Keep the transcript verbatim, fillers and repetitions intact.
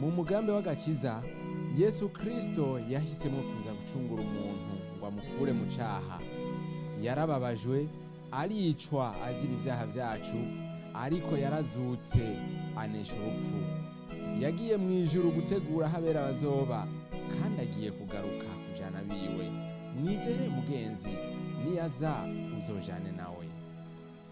mu mugambi w'agakiza Yesu Kristo yahisemo kuza gucungura umuntu ngo amukure mu caha. Yarababajwe, aricwa azira ivyaha vyacu, ariko yarazutse anesha urupfu. Yagiye mu ijuru gutegura aho abera bazoba, kandi agiye kugaruka kujana biwe. Mwizere mugenzi, niyaza uzojane nawe.